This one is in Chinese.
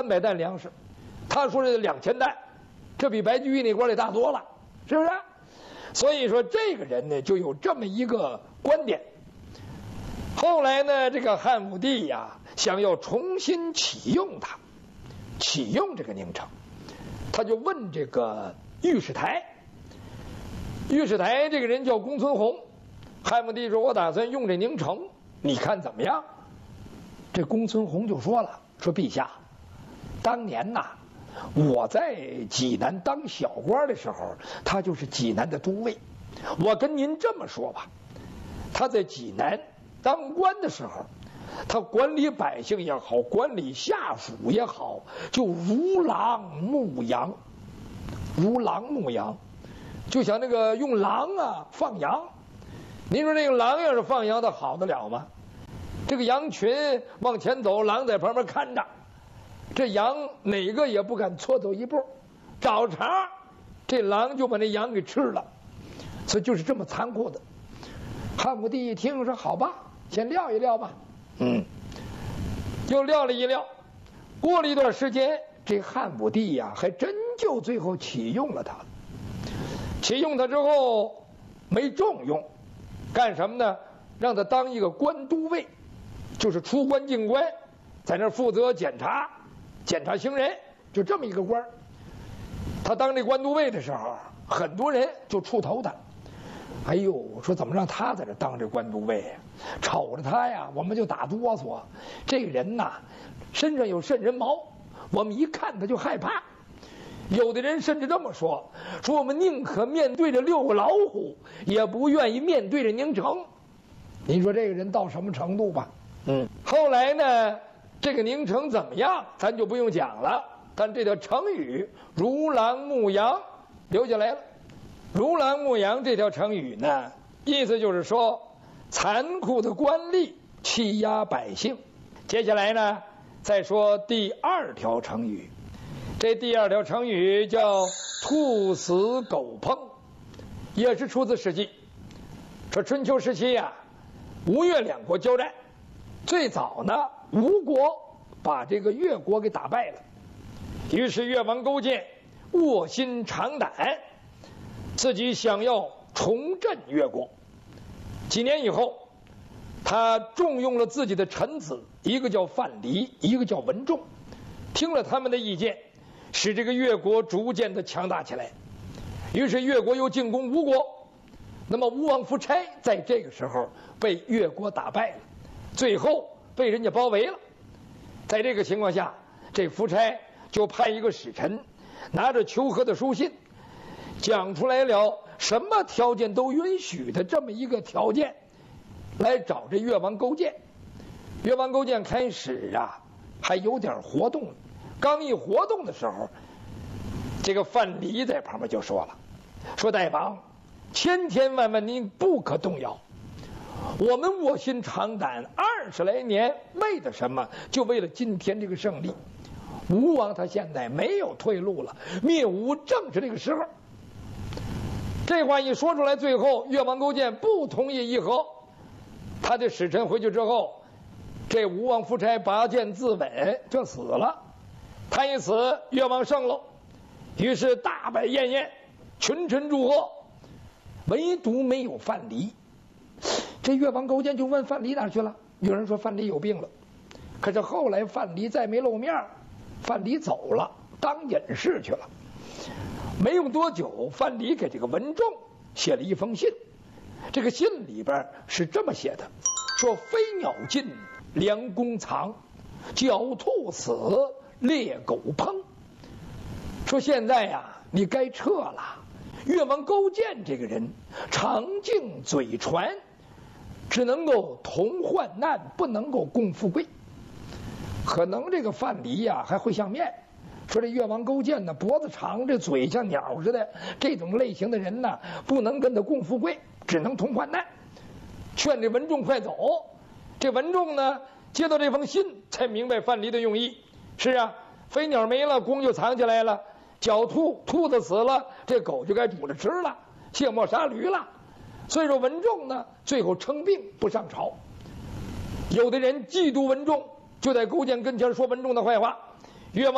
300担粮食，他说这2000担，这比白居易那官得大多了，是不是？所以说这个人呢就有这么一个观点。后来呢，这个汉武帝呀想要重新启用他，启用这个宁城，他就问这个御史台。御史台这个人叫公孙弘，汉武帝说：“我打算用这宁城，你看怎么样？”这公孙弘就说了：“说陛下，当年呐，我在济南当小官的时候，他就是济南的都尉。我跟您这么说吧，他在济南当官的时候，他管理百姓也好，管理下属也好，就如狼牧羊，如狼牧羊，就像那个用狼啊放羊。您说这个狼要是放羊的好得了吗？这个羊群往前走，狼在旁边看着，这羊哪个也不敢错走一步，找茬这狼就把那羊给吃了。所以就是这么残酷的。汉武帝一听说好吧，先撂一撂吧，又撂了一撂。过了一段时间，这汉武帝呀还真就最后启用了他。启用他之后没重用，干什么呢？让他当一个官都尉，就是出关进关，在那负责检查行人，就这么一个官。他当这官都尉的时候，很多人就怵头他。哎呦，说怎么让他在这当这官都尉呀？瞅着他呀，我们就打哆嗦。这个人呐，身上有渗人毛，我们一看他就害怕。有的人甚至这么说，说我们宁可面对着6个老虎，也不愿意面对着宁城。您说这个人到什么程度吧？后来呢，这个宁城怎么样，咱就不用讲了。但这条成语“如狼牧羊”留下来了。如狼牧羊这条成语呢，意思就是说残酷的官吏欺压百姓。接下来呢，再说第2条成语。这第2条成语叫兔死狗烹，也是出自史记。说春秋时期呀，吴越2国交战，最早呢，吴国把这个越国给打败了，于是越王勾践卧薪尝胆，自己想要重振越国。几年以后，他重用了自己的臣子，一个叫范蠡，一个叫文仲，听了他们的意见，使这个越国逐渐的强大起来。于是越国又进攻吴国，那么吴王夫差在这个时候被越国打败了，最后被人家包围了。在这个情况下，这夫差就派一个使臣，拿着求和的书信，讲出来了什么条件都允许的这么一个条件，来找这越王勾践。越王勾践开始啊还有点活动，刚一活动的时候，这个范蠡在旁边就说了，说大王，千千万万您不可动摇，我们卧薪尝胆20来年，为的什么？就为了今天这个胜利。吴王他现在没有退路了，灭吴正是这个时候。这话一说出来，最后越王勾践不同意议和。他的使臣回去之后，这吴王夫差拔剑自刎就死了。他一死，越王胜了，于是大摆宴宴，群臣祝贺，唯独没有范蠡。这越王勾践就问范蠡哪去了？有人说范蠡有病了。可是后来范蠡再没露面，范蠡走了，当隐士去了。没用多久，范蠡给这个文仲写了一封信。这个信里边是这么写的，说飞鸟尽，良弓藏，狡兔死，猎狗烹。说现在呀，你该撤了。越王勾践这个人常敬嘴传，只能够同患难，不能够共富贵。可能这个范蠡呀还会相面，说这越王勾践呢脖子长，这嘴像鸟似的，这种类型的人呢不能跟他共富贵，只能同患难。劝这文仲快走。这文仲呢接到这封信，才明白范蠡的用意。是啊，飞鸟没了，弓就藏起来了；狡兔子死了，这狗就该煮着吃了，卸磨杀驴了。所以说文仲呢最后称病不上朝。有的人嫉妒文仲，就在勾践跟前说文仲的坏话。越王